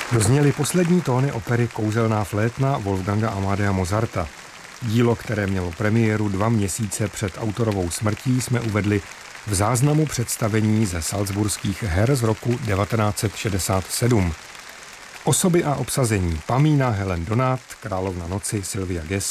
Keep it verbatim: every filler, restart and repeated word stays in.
Dozněly poslední tóny opery Kouzelná flétna Wolfganga Amadea Mozarta. Dílo, které mělo premiéru dva měsíce před autorovou smrtí, jsme uvedli v záznamu představení ze salzburských her z roku devatenáct set šedesát sedm. Osoby a obsazení: Pamína Helen Donat, královna noci Sylvia Guest,